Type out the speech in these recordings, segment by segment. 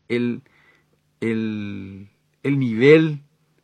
el, el nivel,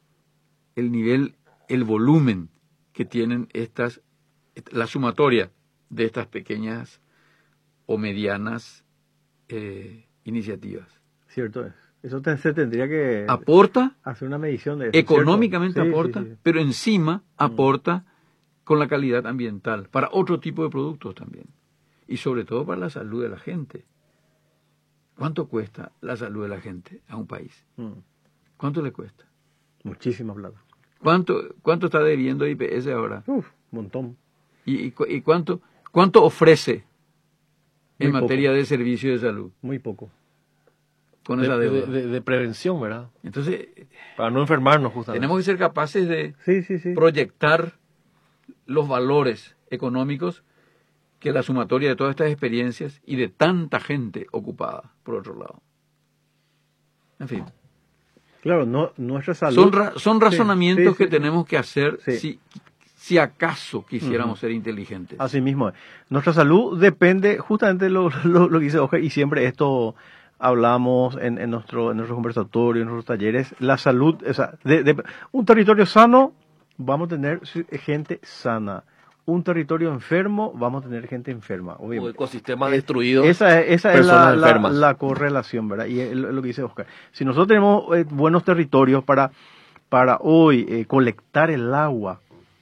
el volumen que tienen la sumatoria de estas pequeñas o medianas iniciativas. Cierto es. Eso se tendría que aporta, hacer una medición de eso. Económicamente sí, aporta, sí. pero encima aporta con la calidad ambiental para otro tipo de productos también. Y sobre todo para la salud de la gente. ¿Cuánto cuesta la salud de la gente a un país? ¿Cuánto le cuesta? Muchísima plata. ¿Cuánto está debiendo IPS ahora? Un montón. ¿Y cuánto ofrece en Muy materia poco. de servicio de salud? Muy poco. Con esa deuda. De prevención, ¿verdad? Entonces, para no enfermarnos justamente. Tenemos que ser capaces de sí. proyectar los valores económicos que la sumatoria de todas estas experiencias y de tanta gente ocupada, por otro lado. En fin. Claro, nuestra salud... Son razonamientos que sí. tenemos que hacer si acaso quisiéramos ser inteligentes. Así mismo. Nuestra salud depende justamente de lo que dice Oscar, y siempre esto hablamos en nuestros conversatorios, en nuestros talleres. La salud, o sea, un territorio sano, vamos a tener gente sana. Un territorio enfermo, vamos a tener gente enferma. O ecosistemas destruidos, esa es enfermas. La correlación, ¿verdad? Y es lo que dice Oscar. Si nosotros tenemos buenos territorios para hoy colectar el agua,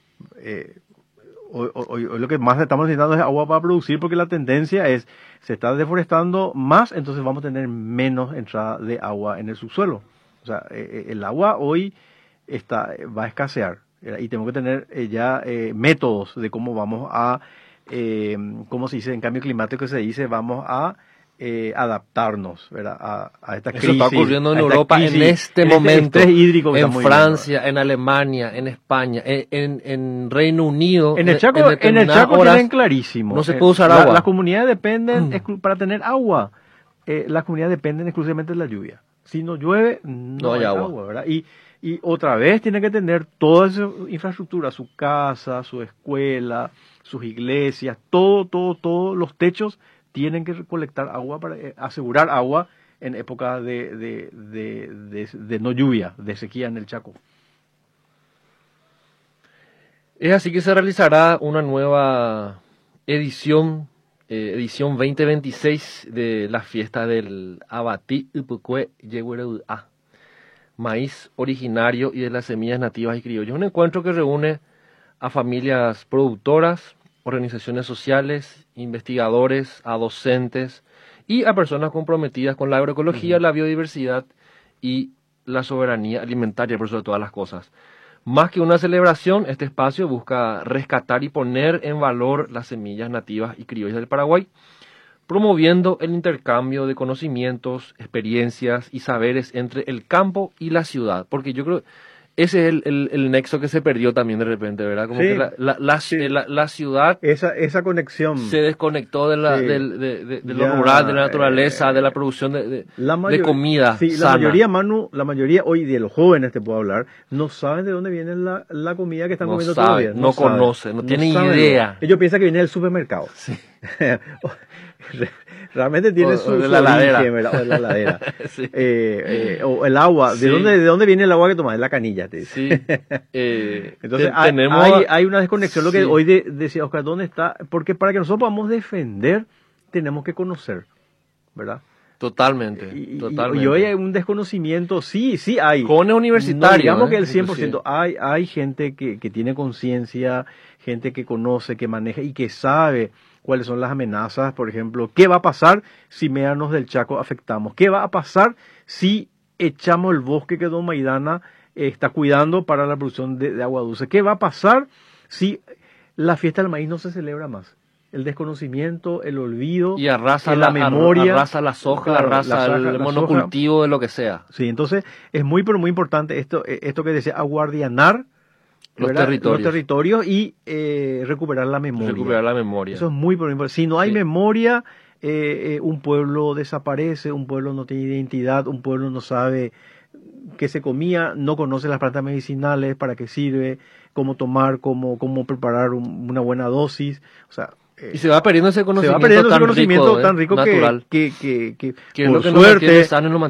hoy lo que más estamos necesitando es agua para producir, porque la tendencia es, se está deforestando más, entonces vamos a tener menos entrada de agua en el subsuelo. O sea, el agua hoy va a escasear. Y tenemos que tener ya métodos de cómo vamos a, ¿cómo se dice? En cambio climático se dice, vamos a adaptarnos, ¿verdad? A esta crisis. Eso está ocurriendo en Europa en este momento, hídrico en Francia, en Alemania, en España, en Reino Unido. En el Chaco tienen clarísimo. No se puede usar agua. Las comunidades dependen, para tener agua, las comunidades dependen exclusivamente de la lluvia. Si no llueve, no hay agua, ¿verdad? Y otra vez tiene que tener toda su infraestructura, su casa, su escuela, sus iglesias, todos los techos tienen que recolectar agua para asegurar agua en época de no lluvia, de sequía en el Chaco. Es así que se realizará una nueva edición 2026 de la fiesta del Abatí Ipukue Yeguereudá. Maíz originario y de las semillas nativas y criollas. Un encuentro que reúne a familias productoras, organizaciones sociales, investigadores, a docentes y a personas comprometidas con la agroecología, la biodiversidad y la soberanía alimentaria, por sobre todas las cosas. Más que una celebración, este espacio busca rescatar y poner en valor las semillas nativas y criollas del Paraguay, promoviendo el intercambio de conocimientos, experiencias y saberes entre el campo y la ciudad. Porque yo creo ese es el nexo que se perdió también de repente, ¿verdad? Como que la ciudad... Esa conexión... Se desconectó de lo rural, de la naturaleza, de la producción de comida sana. La mayoría hoy de los jóvenes, te puedo hablar, no saben de dónde viene la comida que están comiendo todavía. No conocen, no tienen idea. Ellos piensan que viene del supermercado. Sí. Realmente tiene su heladera. Origen, ¿verdad? O la heladera. Sí. O el agua. Sí. ¿De dónde viene el agua que tomas? De la canilla, te dice. Sí. Entonces hay una desconexión. Lo que hoy decía Oscar, ¿dónde está? Porque para que nosotros podamos defender, tenemos que conocer, ¿verdad? Totalmente. Y hoy hay un desconocimiento, sí hay. Jóvenes universitarios. No digamos que el 100%. Hay gente que tiene conciencia, gente que conoce, que maneja y que sabe cuáles son las amenazas. Por ejemplo, ¿qué va a pasar si médanos del Chaco afectamos? ¿Qué va a pasar si echamos el bosque que Don Maidana está cuidando para la producción de agua dulce? ¿Qué va a pasar si la fiesta del maíz no se celebra más? El desconocimiento, el olvido, y arrasa la memoria, arrasa la soja, arrasa el monocultivo de lo que sea. Sí, entonces es muy importante esto que decía, aguardianar los territorios y recuperar la memoria. Eso es muy importante. Si no hay memoria, un pueblo desaparece, un pueblo no tiene identidad, un pueblo no sabe qué se comía, no conoce las plantas medicinales, para qué sirve, cómo tomar, cómo preparar una buena dosis. O sea, y se va perdiendo ese conocimiento, tan rico natural. Que es lo que nos mantiene sano y nos